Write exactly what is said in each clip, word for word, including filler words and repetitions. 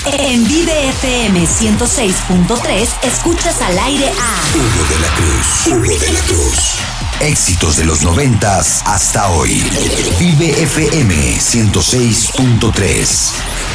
En Vive F M ciento seis punto tres escuchas al aire a Hugo de la Cruz. Hugo de la Cruz. Éxitos de los noventas hasta hoy. Vive F M ciento seis punto tres.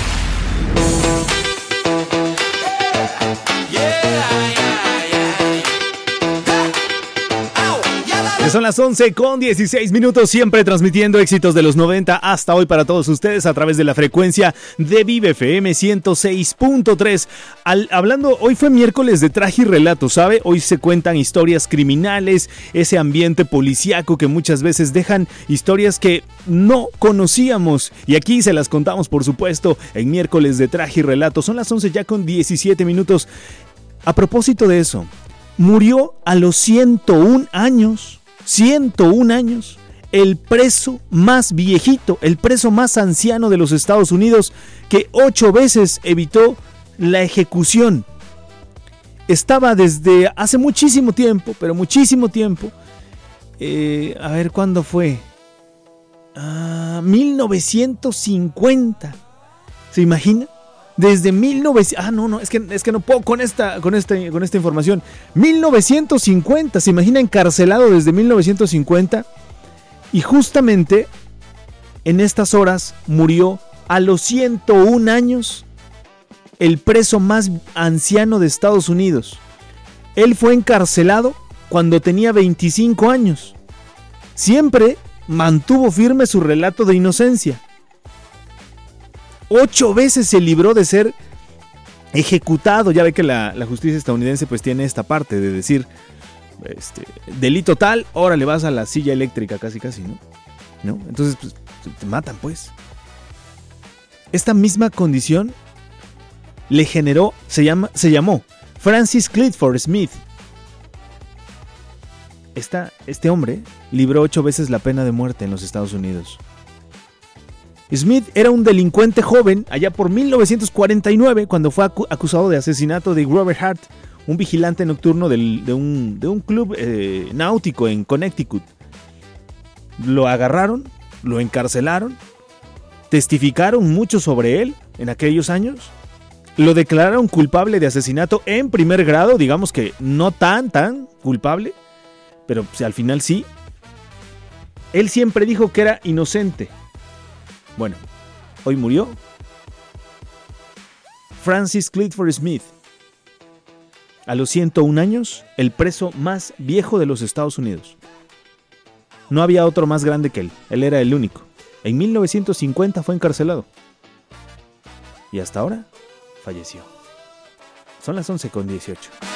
Son las once con dieciséis minutos, siempre transmitiendo éxitos de los noventa hasta hoy para todos ustedes a través de la frecuencia de Vive F M ciento seis punto tres. Al, hablando, hoy fue miércoles de traje y relato, ¿sabe? Hoy se cuentan historias criminales, ese ambiente policíaco que muchas veces dejan historias que no conocíamos. Y aquí se las contamos, por supuesto, en miércoles de traje y relato. Son las once ya con diecisiete minutos. A propósito de eso, murió a los ciento un años. ciento un años, el preso más viejito, el preso más anciano de los Estados Unidos, que ocho veces evitó la ejecución. Estaba desde hace muchísimo tiempo, pero muchísimo tiempo. Eh, a ver, ¿cuándo fue? Ah, mil novecientos cincuenta. ¿Se imagina? Desde mil novecientos... Ah, no, no, es que, es que no puedo con esta, con, esta, con esta información. mil novecientos cincuenta, ¿se imagina? Encarcelado desde mil novecientos cincuenta. Y justamente en estas horas murió a los ciento un años el preso más anciano de Estados Unidos. Él fue encarcelado cuando tenía veinticinco años. Siempre mantuvo firme su relato de inocencia. Ocho veces se libró de ser ejecutado. Ya ve que la, la justicia estadounidense pues tiene esta parte de decir, este, delito tal, ahora le vas a la silla eléctrica casi casi, ¿no? ¿No? Entonces pues, te matan pues. Esta misma condición le generó, se, llama, se llamó Francis Clifford Smith. Esta, este hombre libró ocho veces la pena de muerte en los Estados Unidos. Smith era un delincuente joven allá por mil novecientos cuarenta y nueve cuando fue acu- acusado de asesinato de Robert Hart, un vigilante nocturno del, de, un, de un club eh, náutico en Connecticut. Lo agarraron, lo encarcelaron, testificaron mucho sobre él en aquellos años, lo declararon culpable de asesinato en primer grado, digamos que no tan, tan culpable, pero pues, al final sí. Él siempre dijo que era inocente. Bueno, hoy murió Francis Clifford Smith. A los ciento un años, el preso más viejo de los Estados Unidos. No había otro más grande que él, él era el único. En mil novecientos cincuenta fue encarcelado. Y hasta ahora, falleció. Son las once con dieciocho.